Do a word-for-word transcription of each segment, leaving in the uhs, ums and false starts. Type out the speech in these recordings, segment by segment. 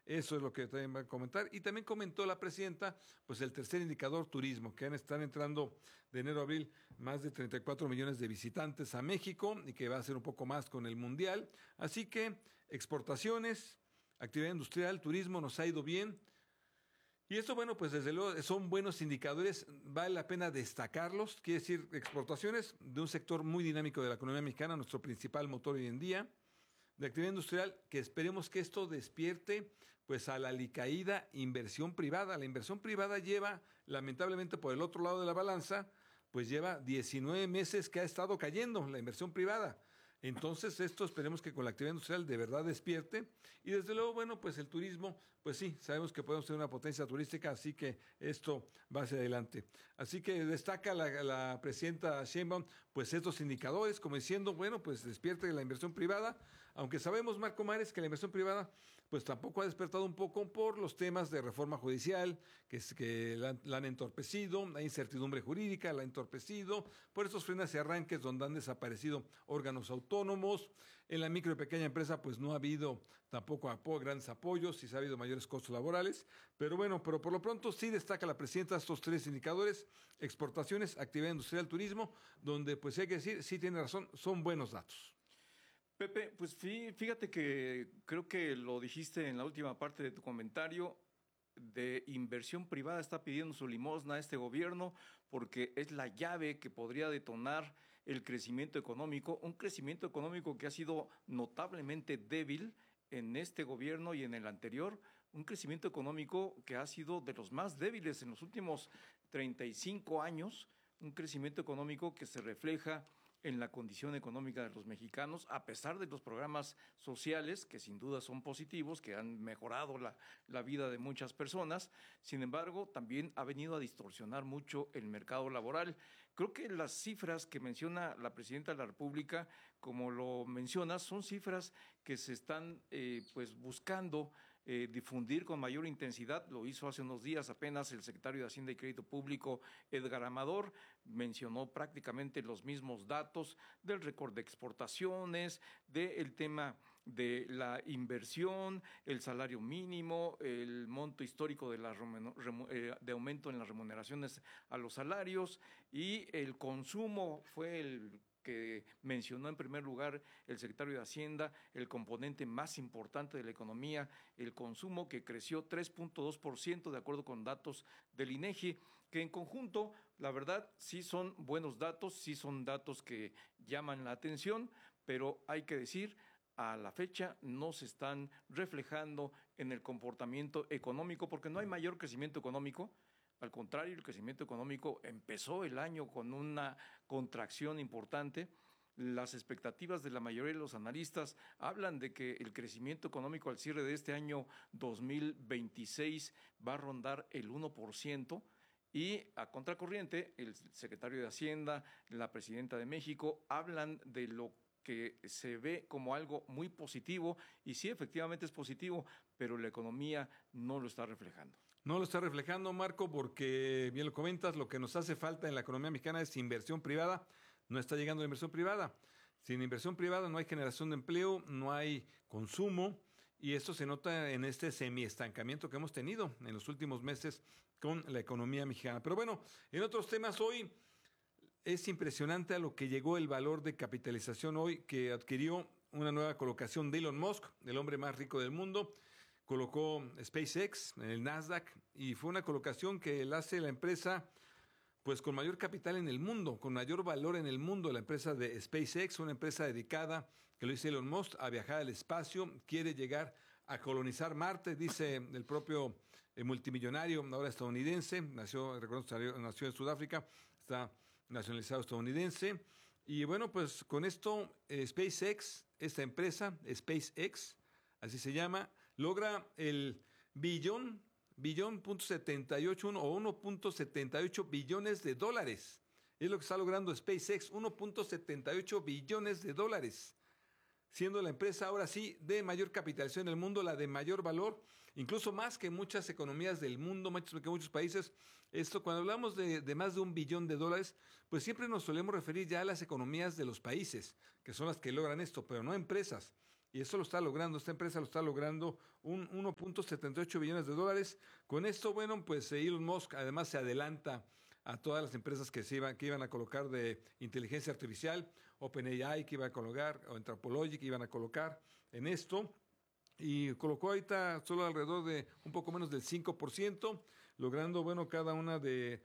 Eso es lo que también va a comentar. Y también comentó la presidenta, pues el tercer indicador, turismo, que están entrando de enero a abril más de treinta y cuatro millones de visitantes a México y que va a ser un poco más con el Mundial. Así que exportaciones, actividad industrial, turismo nos ha ido bien. Y esto, bueno, pues desde luego son buenos indicadores, vale la pena destacarlos. Quiere decir, exportaciones de un sector muy dinámico de la economía mexicana, nuestro principal motor hoy en día, de actividad industrial, que esperemos que esto despierte pues a la alicaída inversión privada. La inversión privada lleva, lamentablemente por el otro lado de la balanza, pues lleva diecinueve meses que ha estado cayendo la inversión privada. Entonces esto esperemos que con la actividad industrial de verdad despierte y desde luego, bueno, pues el turismo, pues sí, sabemos que podemos ser una potencia turística, así que esto va hacia adelante. Así que destaca la, la presidenta Sheinbaum, pues estos indicadores, como diciendo, bueno, pues despierte la inversión privada, aunque sabemos, Marco Mares, que la inversión privada pues tampoco ha despertado un poco por los temas de reforma judicial, que, es, que la, la han entorpecido, la incertidumbre jurídica la ha entorpecido, por esos frenos y arranques donde han desaparecido órganos autónomos. En la micro y pequeña empresa pues no ha habido tampoco apo grandes apoyos, sí se ha habido mayores costos laborales, pero bueno, pero por lo pronto sí destaca la presidenta estos tres indicadores: exportaciones, actividad industrial, turismo, donde pues hay que decir, sí tiene razón, son buenos datos. Pepe, pues fíjate que creo que lo dijiste en la última parte de tu comentario. De inversión privada está pidiendo su limosna a este gobierno porque es la llave que podría detonar el crecimiento económico, un crecimiento económico que ha sido notablemente débil en este gobierno y en el anterior, un crecimiento económico que ha sido de los más débiles en los últimos treinta y cinco años, un crecimiento económico que se refleja en la condición económica de los mexicanos, a pesar de los programas sociales, que sin duda son positivos, que han mejorado la, la vida de muchas personas. Sin embargo, también ha venido a distorsionar mucho el mercado laboral. Creo que las cifras que menciona la presidenta de la República, como lo mencionas, son cifras que se están eh, pues buscando Eh, difundir con mayor intensidad. Lo hizo hace unos días apenas el secretario de Hacienda y Crédito Público, Edgar Amador, mencionó prácticamente los mismos datos del récord de exportaciones, del tema de la inversión, el salario mínimo, el monto histórico de, la, de aumento en las remuneraciones a los salarios, y el consumo fue el que mencionó en primer lugar el secretario de Hacienda, el componente más importante de la economía, el consumo, que creció tres punto dos por ciento de acuerdo con datos del INEGI, que en conjunto, la verdad, sí son buenos datos, sí son datos que llaman la atención, pero hay que decir, a la fecha no se están reflejando en el comportamiento económico, porque no hay mayor crecimiento económico. Al contrario, el crecimiento económico empezó el año con una contracción importante. Las expectativas de la mayoría de los analistas hablan de que el crecimiento económico al cierre de este año dos mil veintiséis va a rondar el uno por ciento. Y a contracorriente, el secretario de Hacienda, la presidenta de México, hablan de lo que se ve como algo muy positivo, y sí, efectivamente es positivo, pero la economía no lo está reflejando. No lo está reflejando, Marco, porque bien lo comentas, lo que nos hace falta en la economía mexicana es inversión privada. No está llegando la inversión privada. Sin inversión privada no hay generación de empleo, no hay consumo, y esto se nota en este semiestancamiento que hemos tenido en los últimos meses con la economía mexicana. Pero bueno, en otros temas hoy es impresionante a lo que llegó el valor de capitalización hoy, que adquirió una nueva colocación de Elon Musk, el hombre más rico del mundo. Colocó SpaceX en el Nasdaq y fue una colocación que la hace la empresa pues con mayor capital en el mundo, con mayor valor en el mundo, la empresa de SpaceX, una empresa dedicada, que lo dice Elon Musk, a viajar al espacio, quiere llegar a colonizar Marte, dice el propio eh, multimillonario, ahora estadounidense, nació, recuerdo, nació en Sudáfrica, está nacionalizado estadounidense, y bueno, pues con esto eh, SpaceX, esta empresa, SpaceX, así se llama, logra el billón, billón punto setenta y ocho o uno punto setenta y ocho billones de dólares. Es lo que está logrando SpaceX, uno punto setenta y ocho billones de dólares. Siendo la empresa ahora sí de mayor capitalización en el mundo, la de mayor valor, incluso más que muchas economías del mundo, más que muchos países. Esto, cuando hablamos de, de más de un billón de dólares, pues siempre nos solemos referir ya a las economías de los países, que son las que logran esto, pero no empresas. y eso lo está logrando, esta empresa lo está logrando, un uno punto setenta y ocho billones de dólares. Con esto, bueno, pues Elon Musk además se adelanta a todas las empresas que se iban, que iban a colocar de inteligencia artificial, OpenAI que iba a colocar, o Anthropology que iban a colocar en esto, y colocó ahorita solo alrededor de un poco menos del cinco por ciento, logrando, bueno, cada una de,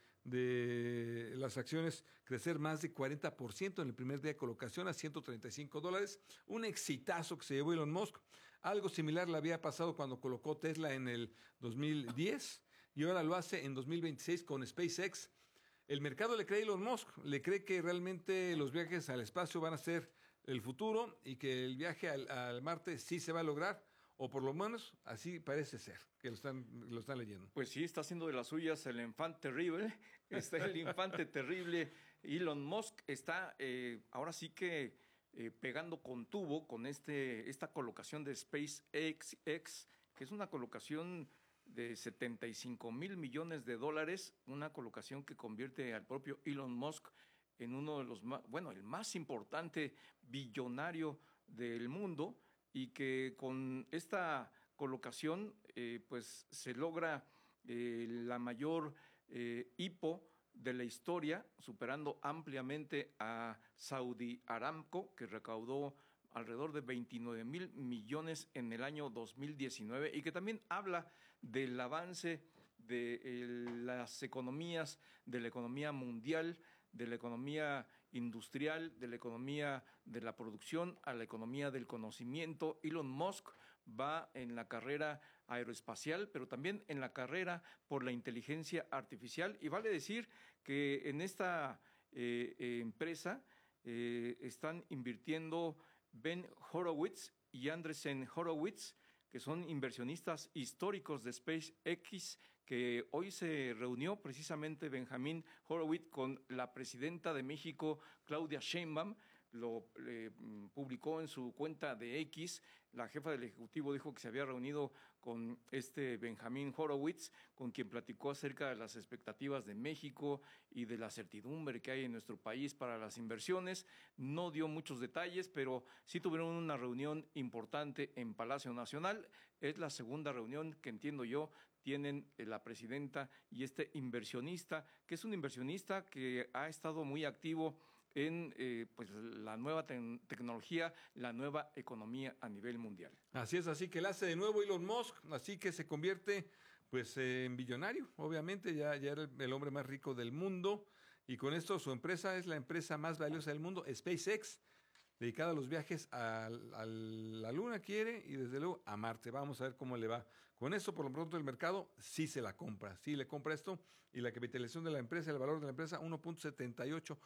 de las acciones crecer más de cuarenta por ciento en el primer día de colocación a ciento treinta y cinco dólares. Un exitazo que se llevó Elon Musk. Algo similar le había pasado cuando colocó Tesla en el dos mil diez y ahora lo hace en dos mil veintiséis con SpaceX. El mercado le cree a Elon Musk, le cree que realmente los viajes al espacio van a ser el futuro y que el viaje al, al Marte sí se va a lograr, o por lo menos así parece ser, que lo están, lo están leyendo. Pues sí, está haciendo de las suyas el infante terrible, está el infante terrible. Elon Musk está eh, ahora sí que eh, pegando con tubo con este, esta colocación de SpaceX, que es una colocación de setenta y cinco mil millones de dólares, una colocación que convierte al propio Elon Musk en uno de los más, bueno, el más importante billonario del mundo, y que con esta colocación eh, pues se logra eh, la mayor eh, hipo de la historia, superando ampliamente a Saudi Aramco, que recaudó alrededor de veintinueve mil millones en el año dos mil diecinueve, y que también habla del avance de eh, las economías, de la economía mundial, de la economía industrial, de la economía de la producción a la economía del conocimiento. Elon Musk va en la carrera aeroespacial, pero también en la carrera por la inteligencia artificial, y vale decir que en esta eh, eh, empresa eh, están invirtiendo Ben Horowitz y Andreessen Horowitz, que son inversionistas históricos de SpaceX, que hoy se reunió precisamente Benjamín Horowitz con la presidenta de México, Claudia Sheinbaum. Lo eh, publicó en su cuenta de X. La jefa del Ejecutivo dijo que se había reunido con este Benjamín Horowitz, con quien platicó acerca de las expectativas de México y de la certidumbre que hay en nuestro país para las inversiones. No dio muchos detalles, pero sí tuvieron una reunión importante en Palacio Nacional. Es la segunda reunión que, entiendo yo, tienen la presidenta y este inversionista, que es un inversionista que ha estado muy activo en eh, pues la nueva te- tecnología, la nueva economía a nivel mundial. Así es, así que él hace de nuevo Elon Musk, así que se convierte pues eh, en billonario, obviamente, ya, ya era el, el hombre más rico del mundo, y con esto su empresa es la empresa más valiosa del mundo, SpaceX, dedicada a los viajes a, a la Luna, quiere, y desde luego a Marte. Vamos a ver cómo le va. Con eso, por lo pronto, el mercado sí se la compra, sí le compra esto, y la capitalización de la empresa, el valor de la empresa, uno punto setenta y ocho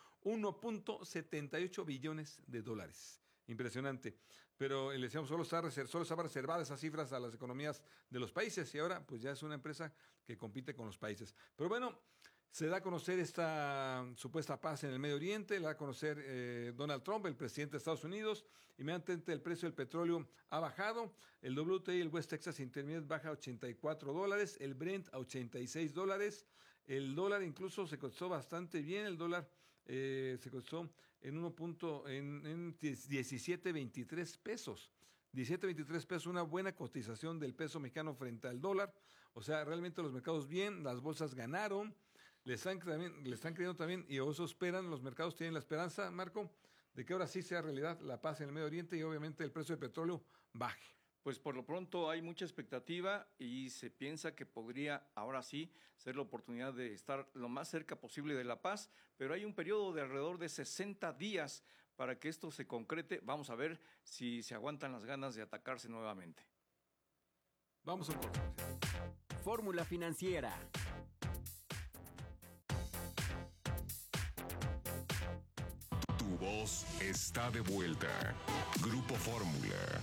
billones de dólares. Impresionante. Pero le decíamos, solo, está reserv, solo estaba reservada esas cifras a las economías de los países, y ahora pues ya es una empresa que compite con los países. Pero bueno, se da a conocer esta supuesta paz en el Medio Oriente, la da a conocer eh, Donald Trump, el presidente de Estados Unidos. Inmediatamente el precio del petróleo ha bajado. El W T I, el West Texas Intermediate, baja a ochenta y cuatro dólares, el Brent a ochenta y seis dólares. El dólar incluso se cotizó bastante bien, el dólar eh, se cotizó en uno punto, en, en diecisiete veintitrés pesos. diecisiete veintitrés pesos, una buena cotización del peso mexicano frente al dólar. O sea, realmente los mercados bien, las bolsas ganaron. Le están, también, le están creyendo también, y eso esperan, los mercados tienen la esperanza, Marco, de que ahora sí sea realidad la paz en el Medio Oriente y obviamente el precio del petróleo baje. Pues por lo pronto hay mucha expectativa y se piensa que podría ahora sí ser la oportunidad de estar lo más cerca posible de la paz, pero hay un periodo de alrededor de sesenta días para que esto se concrete. Vamos a ver si se aguantan las ganas de atacarse nuevamente. Vamos a un corte. Fórmula Financiera. Tu voz está de vuelta. Grupo Fórmula.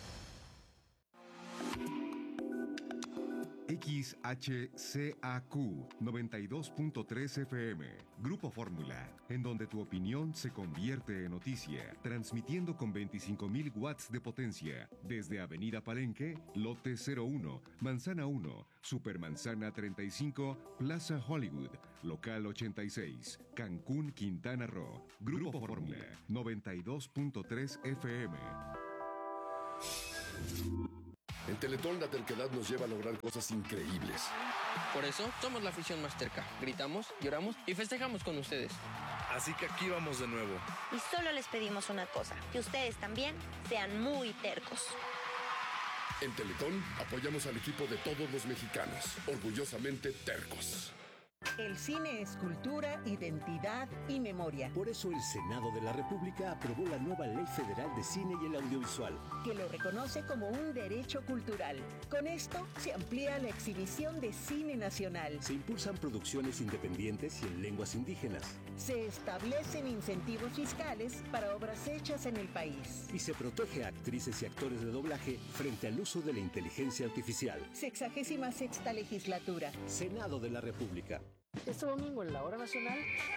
X H C A Q noventa y dos punto tres F M, Grupo Fórmula, en donde tu opinión se convierte en noticia, transmitiendo con veinticinco mil watts de potencia, desde Avenida Palenque, Lote cero uno, Manzana uno, Supermanzana treinta y cinco, Plaza Hollywood, Local ochenta y seis, Cancún, Quintana Roo. Grupo Fórmula, noventa y dos punto tres F M. En Teletón la terquedad nos lleva a lograr cosas increíbles. Por eso somos la afición más terca. Gritamos, lloramos y festejamos con ustedes. Así que aquí vamos de nuevo. Y solo les pedimos una cosa, que ustedes también sean muy tercos. En Teletón apoyamos al equipo de todos los mexicanos, orgullosamente tercos. El cine es cultura, identidad y memoria. Por eso el Senado de la República aprobó la nueva Ley Federal de Cine y el Audiovisual, que lo reconoce como un derecho cultural. Con esto se amplía la exhibición de cine nacional. Se impulsan producciones independientes y en lenguas indígenas. Se establecen incentivos fiscales para obras hechas en el país. Y se protege a actrices y actores de doblaje frente al uso de la inteligencia artificial. Sexagésima sexta legislatura. Senado de la República. Este domingo en la Hora Nacional,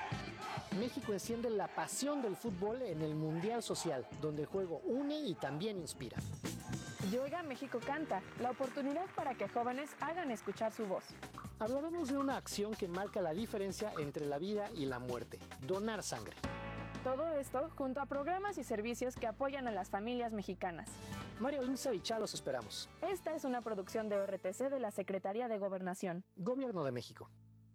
México enciende la pasión del fútbol en el Mundial Social, donde el juego une y también inspira. Yoga México Canta, la oportunidad para que jóvenes hagan escuchar su voz. Hablaremos de una acción que marca la diferencia entre la vida y la muerte, donar sangre. Todo esto junto a programas y servicios que apoyan a las familias mexicanas. Mario Lince y Chá los esperamos. Esta es una producción de O R T C de la Secretaría de Gobernación. Gobierno de México.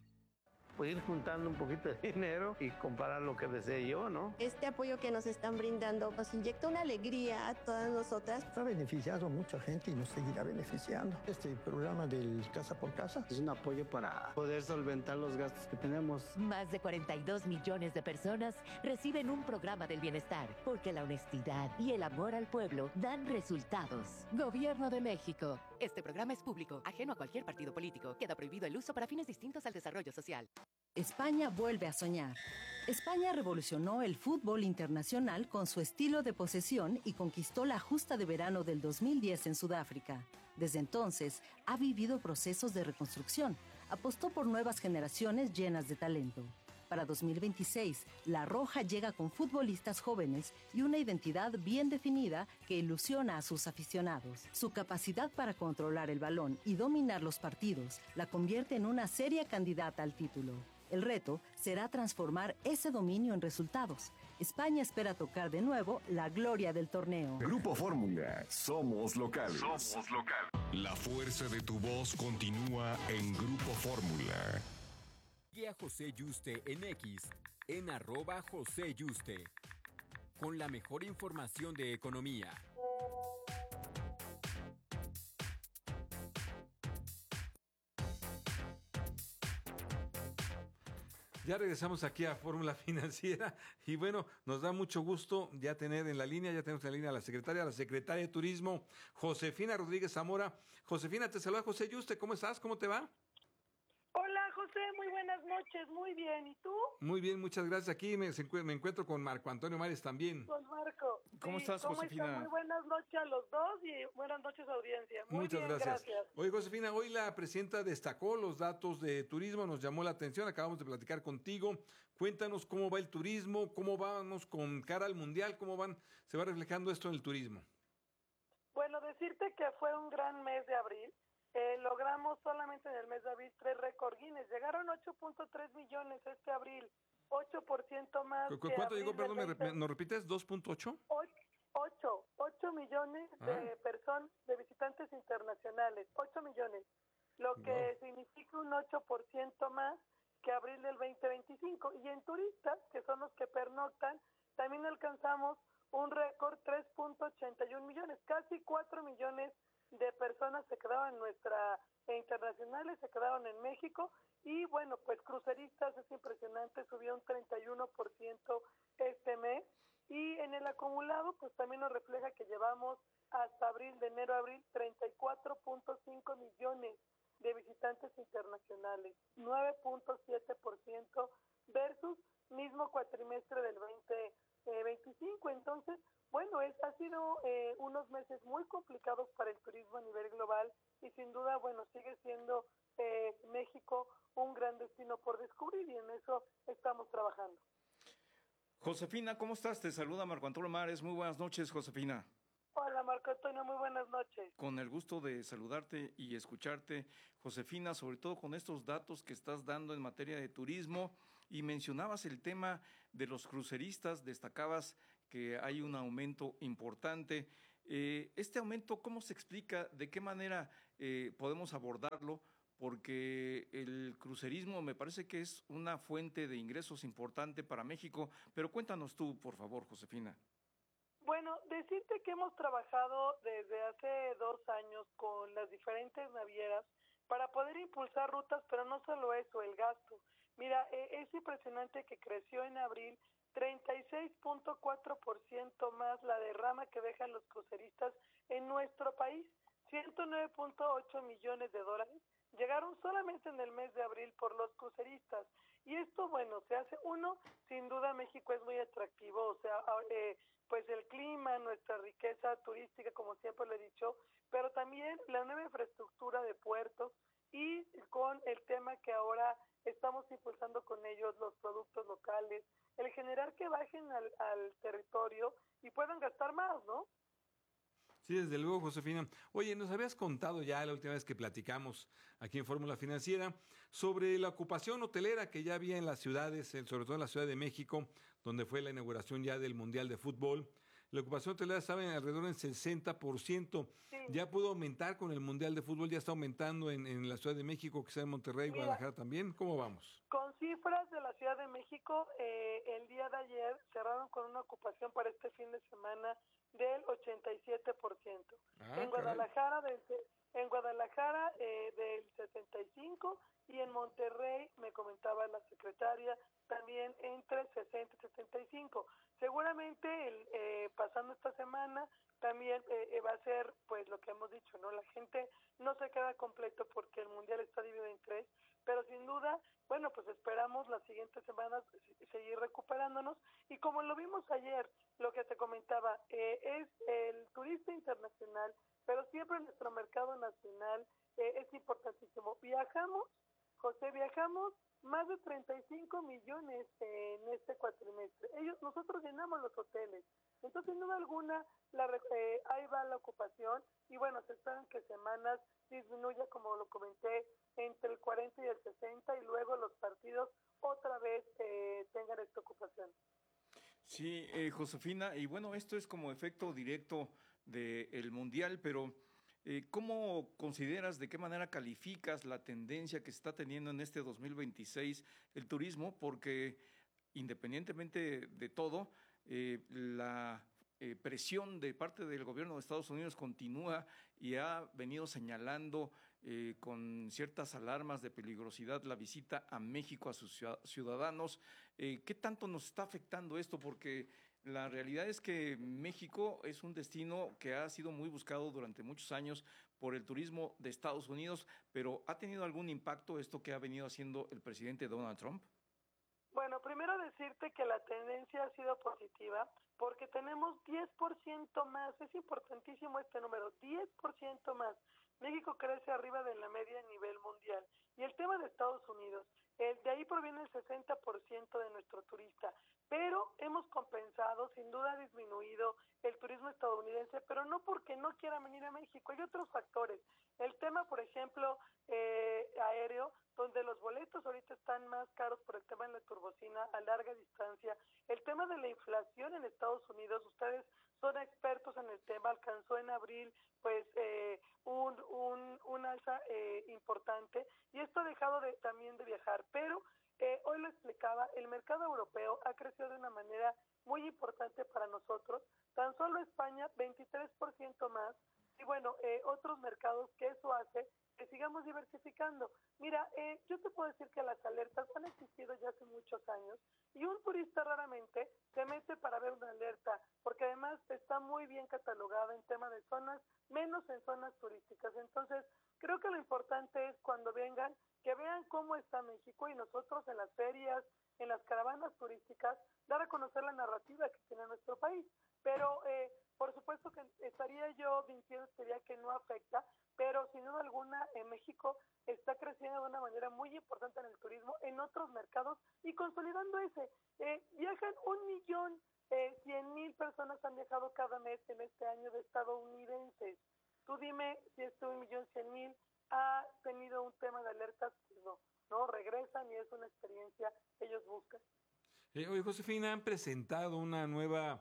Pues ir juntando un poquito de dinero y comparar lo que desee yo, ¿no? Este apoyo que nos están brindando nos inyecta una alegría a todas nosotras. Ha beneficiado a mucha gente y nos seguirá beneficiando. Este programa del Casa por Casa es un apoyo para poder solventar los gastos que tenemos. Más de cuarenta y dos millones de personas reciben un programa del bienestar, porque la honestidad y el amor al pueblo dan resultados. Gobierno de México. Este programa es público, ajeno a cualquier partido político. Queda prohibido el uso para fines distintos al desarrollo social. España vuelve a soñar. España revolucionó el fútbol internacional con su estilo de posesión y conquistó la justa de verano del dos mil diez en Sudáfrica. Desde entonces, ha vivido procesos de reconstrucción. Apostó por nuevas generaciones llenas de talento. Para dos mil veintiséis, La Roja llega con futbolistas jóvenes y una identidad bien definida que ilusiona a sus aficionados. Su capacidad para controlar el balón y dominar los partidos la convierte en una seria candidata al título. El reto será transformar ese dominio en resultados. España espera tocar de nuevo la gloria del torneo. Grupo Fórmula, somos locales. Somos local. La fuerza de tu voz continúa en Grupo Fórmula. Sigue a José Yuste en X, en arroba José Yuste, con la mejor información de economía. Ya regresamos aquí a Fórmula Financiera y bueno, nos da mucho gusto ya tener en la línea, ya tenemos en la línea a la secretaria, la secretaria de Turismo, Josefina Rodríguez Zamora. Josefina, te saluda José Yuste, ¿cómo estás? ¿Cómo te va? Hola José, muy buenas noches, muy bien, ¿y tú? Muy bien, muchas gracias. Aquí me, me encuentro con Marco Antonio Mares también. Con Marco. ¿Cómo sí, estás, ¿cómo Josefina? Están? Muy buenas noches a los dos y buenas noches audiencia. Muy muchas bien, gracias. gracias. Oye, Josefina, hoy la presidenta destacó los datos de turismo, nos llamó la atención, acabamos de platicar contigo. Cuéntanos cómo va el turismo, cómo vamos con cara al mundial, cómo van, se va reflejando esto en el turismo. Bueno, decirte que fue un gran mes de abril. Eh, logramos solamente en el mes de abril tres récord Guinness. Llegaron ocho punto tres millones este abril, ocho por ciento más. ¿Cu- ¿Cuánto llegó? Perdón, me rep- ¿nos repites? ¿dos punto ocho? ocho, ocho millones ah. de personas, de visitantes internacionales, ocho millones, lo que no. significa un ocho por ciento más que abril del veinte veinticinco. Y en turistas, que son los que pernoctan, también alcanzamos un récord tres punto ochenta y uno millones, casi cuatro millones de personas se quedaban en nuestra e internacionales, se quedaron en México. Y bueno, pues cruceristas es impresionante, subió un treinta y uno por ciento este mes. Y en el acumulado, pues también nos refleja que llevamos hasta abril, de enero a abril, treinta y cuatro punto cinco millones de visitantes internacionales, nueve punto siete por ciento versus mismo cuatrimestre del veinte veinticinco. Entonces, bueno, es, ha sido eh, unos meses muy complicados para el turismo a nivel global y sin duda, bueno, sigue siendo eh, México un gran destino por descubrir y en eso estamos trabajando. Josefina, ¿cómo estás? Te saluda Marco Antonio Mares. Muy buenas noches, Josefina. Hola, Marco Antonio, muy buenas noches. Con el gusto de saludarte y escucharte, Josefina, sobre todo con estos datos que estás dando en materia de turismo, y mencionabas el tema de los cruceristas, destacabas que hay un aumento importante. Eh, este aumento, ¿cómo se explica? ¿De qué manera eh, podemos abordarlo? Porque el crucerismo me parece que es una fuente de ingresos importante para México, pero cuéntanos tú, por favor, Josefina. Bueno, decirte que hemos trabajado desde hace dos años con las diferentes navieras para poder impulsar rutas, pero no solo eso, el gasto. Mira, eh, es impresionante que creció en abril treinta y seis punto cuatro por ciento más la derrama que dejan los cruceristas en nuestro país, ciento nueve punto ocho millones de dólares. Llegaron solamente en el mes de abril por los cruceristas. Y esto, bueno, se hace, uno, sin duda México es muy atractivo, o sea, eh, pues el clima, nuestra riqueza turística, como siempre lo he dicho, pero también la nueva infraestructura de puertos y con el tema que ahora estamos impulsando con ellos, los productos locales, el generar que bajen al, al territorio y puedan gastar más, ¿no? Sí, desde luego, Josefina. Oye, nos habías contado ya la última vez que platicamos aquí en Fórmula Financiera sobre la ocupación hotelera que ya había en las ciudades, sobre todo en la Ciudad de México, donde fue la inauguración ya del Mundial de Fútbol. La ocupación hotelera estaba en alrededor del sesenta por ciento. Sí. Ya pudo aumentar con el Mundial de Fútbol, ya está aumentando en, en la Ciudad de México, quizá en Monterrey, Mira, Guadalajara también. ¿Cómo vamos? Con cifras de la Ciudad de México, eh, el día de ayer cerraron con una ocupación para este fin de semana del ochenta y siete por ciento. Ah, en Guadalajara, del, en Guadalajara eh, del setenta y cinco por ciento y en Monterrey, me comentaba la secretaria, también entre sesenta y setenta y cinco. Seguramente el, eh, pasando esta semana también eh, va a ser pues lo que hemos dicho, ¿no? La gente no se queda completo porque el mundial está dividido en tres, pero sin duda, bueno, pues esperamos las siguientes semanas seguir recuperándonos y como lo vimos ayer, lo que te comentaba, eh, es el turista internacional, pero siempre nuestro mercado nacional eh, es importantísimo. Viajamos, José, viajamos más de treinta y cinco millones en este cuatrimestre. Ellos, nosotros llenamos los hoteles. Entonces, sin duda alguna, la, eh, ahí va la ocupación y bueno, se esperan que semanas disminuya, como lo comenté, entre el cuarenta y el sesenta y luego los partidos otra vez eh, tengan esta ocupación. Sí, eh, Josefina, y bueno, esto es como efecto directo del Mundial, pero eh, ¿cómo consideras, de qué manera calificas la tendencia que se está teniendo en este dos mil veintiséis el turismo? Porque independientemente de todo, eh, la eh, presión de parte del gobierno de Estados Unidos continúa y ha venido señalando eh, con ciertas alarmas de peligrosidad la visita a México a sus ciudadanos. Eh, ¿Qué tanto nos está afectando esto? Porque la realidad es que México es un destino que ha sido muy buscado durante muchos años por el turismo de Estados Unidos, pero ¿ha tenido algún impacto esto que ha venido haciendo el presidente Donald Trump? Bueno, primero decirte que la tendencia ha sido positiva porque tenemos diez por ciento más, es importantísimo este número, diez por ciento más. México crece arriba de la media a nivel mundial. Y el tema de Estados Unidos, eh, de ahí proviene el sesenta por ciento de nuestro turista, pero hemos compensado, sin duda ha disminuido el turismo estadounidense, pero no porque no quieran venir a México, hay otros factores. El tema, por ejemplo, eh, aéreo, donde los boletos ahorita están más caros por el tema de la turbocina a larga distancia. El tema de la inflación en Estados Unidos, ustedes son expertos en el tema, alcanzó en abril pues eh, un, un, un alza eh, importante y esto ha dejado de, también de viajar, pero eh, hoy lo explicaba, el mercado europeo ha crecido de una manera muy importante para nosotros, tan solo España veintitrés por ciento más y bueno, eh, otros mercados que eso hace que sigamos diversificando. Mira, eh, yo te puedo decir que las alertas han existido ya hace muchos años y un turista raramente se mete para ver una alerta, porque además está muy bien catalogada en tema de zonas, menos en zonas turísticas. Entonces, creo que lo importante es cuando vengan, que vean cómo está México y nosotros en las ferias, en las caravanas turísticas, dar a conocer la narrativa que tiene nuestro país. Pero, eh, por supuesto que estaría yo mintiendo, diría que no afecta, pero sin duda alguna en México está creciendo de una manera muy importante en el turismo, en otros mercados y consolidando ese. Eh, viajan un millón, eh, cien mil personas han viajado cada mes en este año de estadounidenses. Tú dime si este un millón cien mil ha tenido un tema de alertas, pues no, no, regresan y es una experiencia que ellos buscan. Eh, oye, Josefina, han presentado una nueva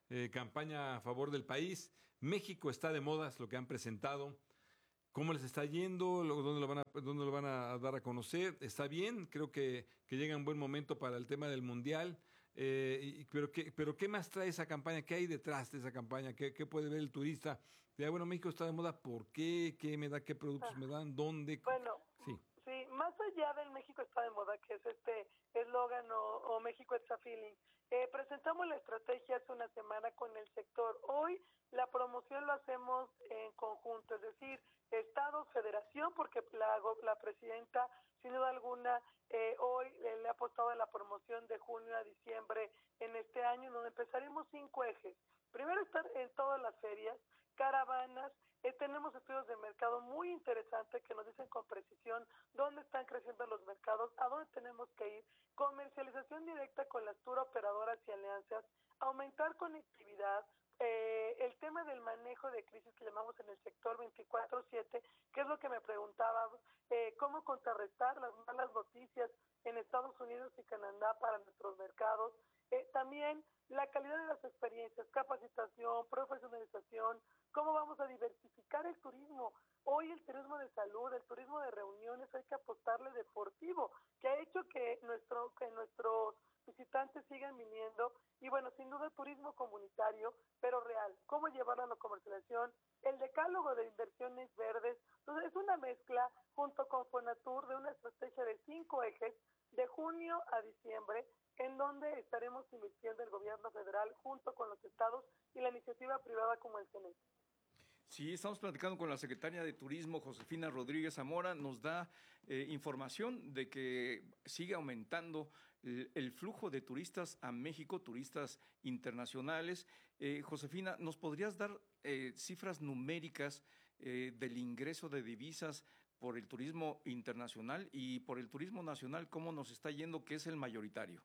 eh, campaña a favor del país. México está de moda, es lo que han presentado. ¿Cómo les está yendo? ¿Dónde lo van a, dónde lo van a dar a conocer? ¿Está bien? Creo que, que llega un buen momento para el tema del Mundial. Eh, y, pero, ¿qué, pero ¿qué más trae esa campaña? ¿Qué hay detrás de esa campaña? ¿Qué, qué puede ver el turista? Ya, bueno, México está de moda. ¿Por qué? ¿Qué me da? ¿Qué productos me dan? ¿Dónde? Bueno, sí. sí, más allá del México está de moda, que es este eslogan o, o México está feeling. Eh, presentamos la estrategia hace una semana con el sector. Hoy la promoción lo hacemos en conjunto, es decir, Estado, Federación, porque la, la presidenta, sin duda alguna, eh, hoy eh, le ha apostado a la promoción de junio a diciembre en este año, donde empezaremos cinco ejes. Primero, estar en todas las ferias, caravanas. Eh, tenemos estudios de mercado muy interesantes que nos dicen con precisión dónde están creciendo los mercados, a dónde tenemos que ir, comercialización directa con las tour operadoras y alianzas, aumentar conectividad, eh, el tema del manejo de crisis que llamamos en el sector veinticuatro siete, que es lo que me preguntaba, eh, cómo contrarrestar las malas noticias en Estados Unidos y Canadá para nuestros mercados. Eh, también la calidad de las experiencias, capacitación, profesionalización, cómo vamos a diversificar el turismo. Hoy el turismo de salud, el turismo de reuniones, hay que apostarle deportivo, que ha hecho que, nuestro, que nuestros visitantes sigan viniendo. Y bueno, sin duda el turismo comunitario, pero real. ¿Cómo llevarlo a la comercialización? El decálogo de inversiones verdes. Entonces es una mezcla junto con Fonatur de una estrategia de cinco ejes de junio a diciembre, en donde estaremos invirtiendo el gobierno federal junto con los estados y la iniciativa privada como el C N E. Sí, estamos platicando con la secretaria de Turismo, Josefina Rodríguez Zamora. Nos da eh, información de que sigue aumentando el, el flujo de turistas a México, turistas internacionales. Eh, Josefina, ¿nos podrías dar eh, cifras numéricas eh, del ingreso de divisas por el turismo internacional y por el turismo nacional? ¿Cómo nos está yendo, que es el mayoritario?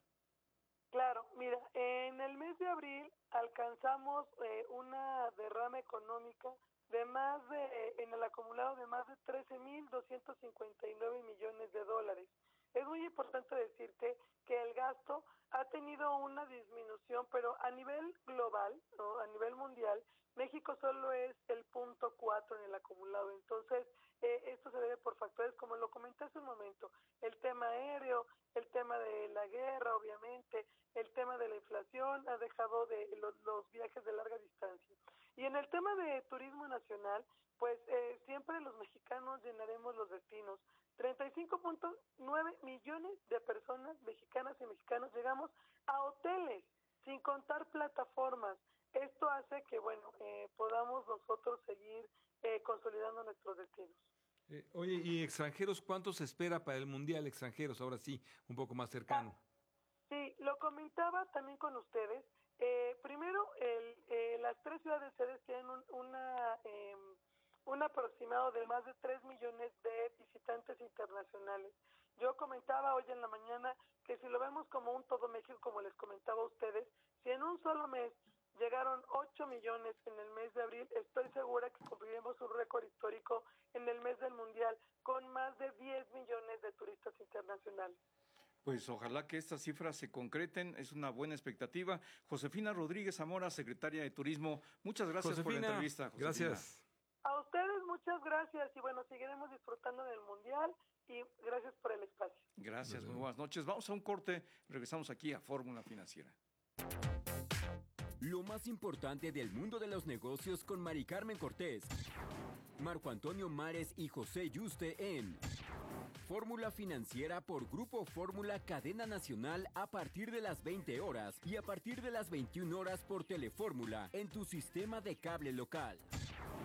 Claro, mira, en el mes de abril alcanzamos eh, una derrama económica de más de, eh, en el acumulado de más de trece mil doscientos cincuenta y nueve millones de dólares. Es muy importante decirte que el gasto ha tenido una disminución, pero a nivel global, ¿no? A nivel mundial, México solo es el punto cuatro en el acumulado. Entonces, eh, esto se debe por factores, como lo comenté hace un momento, el tema aéreo, el tema de la guerra, obviamente, el tema de la inflación ha dejado de los, los viajes de larga distancia. Y en el tema de turismo nacional, pues eh, siempre los mexicanos llenaremos los destinos. treinta y cinco punto nueve millones de personas mexicanas y mexicanos llegamos a hoteles, sin contar plataformas. Esto hace que, bueno, eh, podamos nosotros seguir eh, consolidando nuestros destinos. Eh, oye, ¿y extranjeros cuánto se espera para el Mundial? Extranjeros, ahora sí, un poco más cercano. Ah, sí, lo comentaba también con ustedes. Eh, primero, el, eh, las tres ciudades sedes tienen un, una, eh, un aproximado de más de tres millones de visitantes internacionales. Yo comentaba hoy en la mañana que si lo vemos como un todo México, como les comentaba a ustedes, si en un solo mes llegaron ocho millones en el mes de abril, estoy segura que cumpliremos un récord histórico en el mes del Mundial, con más de diez millones de turistas internacionales. Pues ojalá que estas cifras se concreten, es una buena expectativa. Josefina Rodríguez Zamora, secretaria de Turismo, muchas gracias Josefina, por la entrevista. Josefina. Gracias. A ustedes muchas gracias y bueno, seguiremos disfrutando del Mundial y gracias por el espacio. Gracias, muy buenas noches. Vamos a un corte, regresamos aquí a Fórmula Financiera. Lo más importante del mundo de los negocios con Mari Carmen Cortés, Marco Antonio Mares y José Yuste en Fórmula Financiera por Grupo Fórmula Cadena Nacional a partir de las veinte horas y a partir de las veintiuna horas por Telefórmula en tu sistema de cable local.